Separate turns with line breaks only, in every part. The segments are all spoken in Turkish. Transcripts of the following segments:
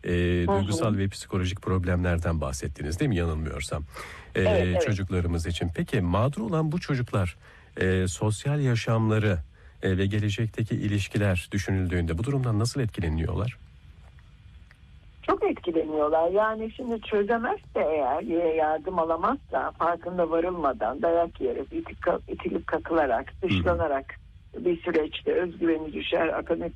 duygusal ve psikolojik problemlerden bahsettiniz değil mi, yanılmıyorsam?
Evet.
Çocuklarımız için. Peki mağdur olan bu çocuklar sosyal yaşamları ve gelecekteki ilişkiler düşünüldüğünde bu durumdan nasıl etkileniyorlar?
Çok etkileniyorlar. Yani şimdi çözemezse eğer, yardım alamazsa, farkında varılmadan dayak yiyerek, itilip kakılarak, dışlanarak bir süreçte özgüveni düşer,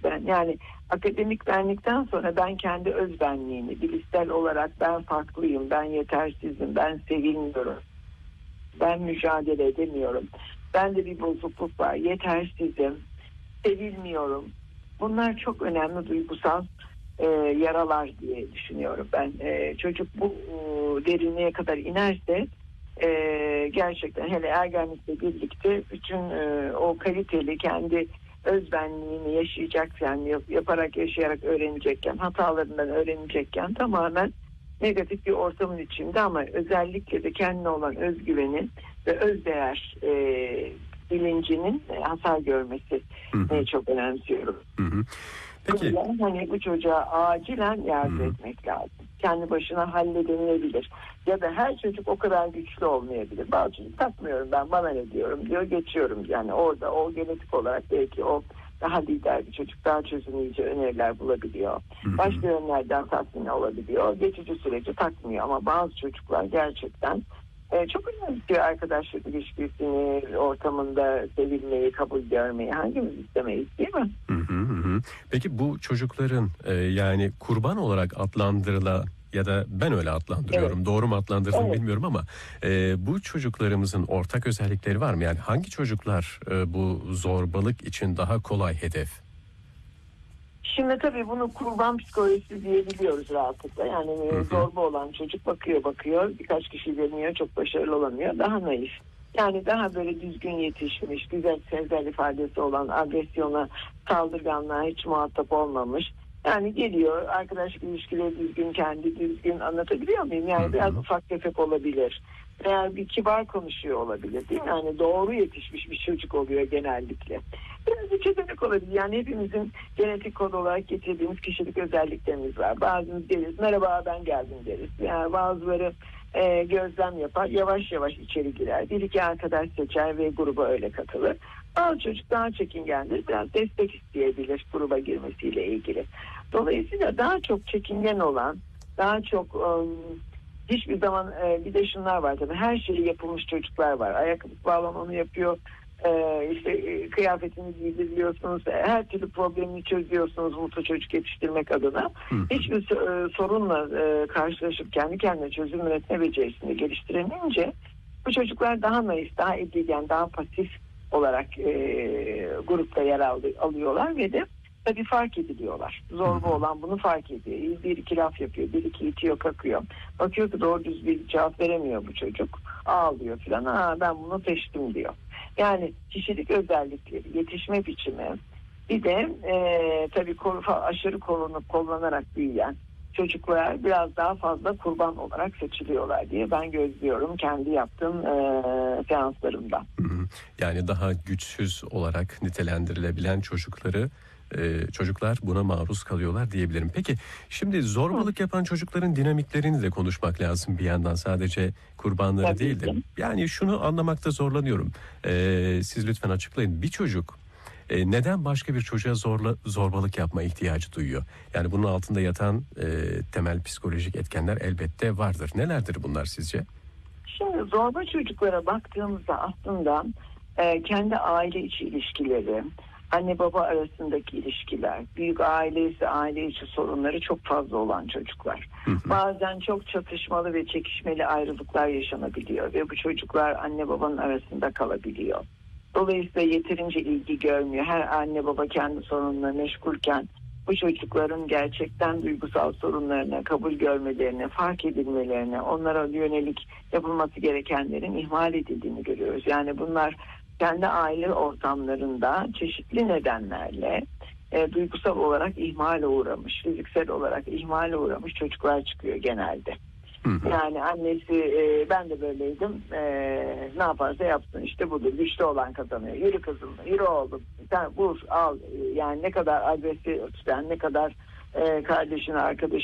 akademik benlikten sonra ben kendi özbenliğini, bilişsel olarak ben farklıyım, ben yetersizim, ben sevilmiyorum, ben mücadele edemiyorum, bende bir bozukluk var, yetersizim, sevilmiyorum. Bunlar çok önemli duygusal yaralar diye düşünüyorum ben. Çocuk bu derinliğe kadar inerse gerçekten, hele ergenlikle birlikte bütün o kaliteli kendi özbenliğini yaşayacakken, yaparak yaşayarak öğrenecekken, hatalarından öğrenecekken tamamen negatif bir ortamın içinde, ama özellikle de kendine olan özgüveni ve özdeğer bilincinin hasar görmesi çok önemsiyorum.
Peki.
Hani bu çocuğa acilen yardım etmek lazım. Kendi başına halledenilebilir. Ya da her çocuk o kadar güçlü olmayabilir. Bazı çocuk takmıyorum ben, bana ne diyorum diyor, geçiyorum. Yani orada o genetik olarak belki o daha lider bir çocuk, daha çözümleyici öneriler bulabiliyor. Başka yönlerden tatmin olabiliyor. Geçici süreci takmıyor, ama bazı çocuklar gerçekten çok önemli arkadaşlık ilişkisini, ortamında sevilmeyi, kabul görmeyi, hangimiz istemeyiz değil mi?
Peki bu çocukların yani kurban olarak adlandırılan, ya da ben öyle adlandırıyorum, doğru mu adlandırdım bilmiyorum ama bu çocuklarımızın ortak özellikleri var mı? Yani hangi çocuklar bu zorbalık için daha kolay hedef?
Şimdi tabii bunu kurban psikolojisi diyebiliyoruz rahatlıkla. Yani zorba olan çocuk bakıyor, birkaç kişi deniyor, çok başarılı olamıyor, daha naif. Yani daha böyle düzgün yetişmiş, güzel sezgisel ifadesi olan, agresyona, saldırganlığa hiç muhatap olmamış. Yani geliyor, arkadaşlık ilişkileri düzgün, kendi düzgün, anlatabiliyor muyum? Yani biraz ufak tefek olabilir. Veya bir kibar konuşuyor olabilir değil mi? Yani doğru yetişmiş bir çocuk oluyor genellikle. Biraz bir çetenek olabilir. Yani hepimizin genetik kod olarak getirdiğimiz kişilik özelliklerimiz var. Bazımız deriz, merhaba ben geldim deriz. Yani bazıları gözlem yapar, yavaş yavaş içeri girer. Bir iki arkadaş seçer ve gruba öyle katılır. Bazı çocuk daha çekingendir, biraz destek isteyebilir gruba girmesiyle ilgili. Dolayısıyla daha çok çekingen olan, daha çok hiçbir zaman bir de şunlar var tabii, her şeyi yapılmış çocuklar var. Ayakkabı bağlamanı yapıyor, kıyafetini giydiriyorsunuz, her türlü problemini çözüyorsunuz mutlu çocuk yetiştirmek adına. Hiçbir sorunla karşılaşıp kendi kendine çözüm üretme becerisini geliştiremeyince bu çocuklar daha naif, daha edilgen, daha pasif olarak grupta yer alıyorlar ve de tabii fark ediliyorlar. Zorba olan bunu fark ediyor. Bir iki laf yapıyor, bir iki itiyor, kakıyor. Bakıyor ki doğru düz bir cevap veremiyor bu çocuk. Ağlıyor falan. Ben bunu seçtim diyor. Yani kişilik özellikleri, yetişme biçimi, bir de tabii aşırı kollanarak büyüyen çocuklar biraz daha fazla kurban olarak seçiliyorlar diye ben gözlüyorum kendi yaptığım seanslarımda.
Yani daha güçsüz olarak nitelendirilebilen çocuklar buna maruz kalıyorlar diyebilirim. Peki şimdi zorbalık yapan çocukların dinamiklerini de konuşmak lazım bir yandan, sadece kurbanları
Tabii
değil de.
ki.
Yani şunu anlamakta zorlanıyorum. Siz lütfen açıklayın. Bir çocuk neden başka bir çocuğa zorbalık yapma ihtiyacı duyuyor? Yani bunun altında yatan temel psikolojik etkenler elbette vardır. Nelerdir bunlar sizce?
Şimdi zorba çocuklara baktığımızda aslında kendi aile içi ilişkileri, anne baba arasındaki ilişkiler, büyük aile ise aile içi sorunları çok fazla olan çocuklar. Bazen çok çatışmalı ve çekişmeli ayrılıklar yaşanabiliyor ve bu çocuklar anne babanın arasında kalabiliyor. Dolayısıyla yeterince ilgi görmüyor. Her anne baba kendi sorunlarına meşgulken bu çocukların gerçekten duygusal sorunlarına kabul görmelerini, fark edilmelerini, onlara yönelik yapılması gerekenlerin ihmal edildiğini görüyoruz. Yani bunlar kendi aile ortamlarında çeşitli nedenlerle duygusal olarak ihmale uğramış, fiziksel olarak ihmale uğramış çocuklar çıkıyor genelde. Yani annesi ben de böyleydim, ne yaparsa yapsın, işte budur, güçlü olan kazanıyor, yürü kızım, yürü oğlum, sen vur al, yani ne kadar agresif, ne kadar kardeşine, arkadaşına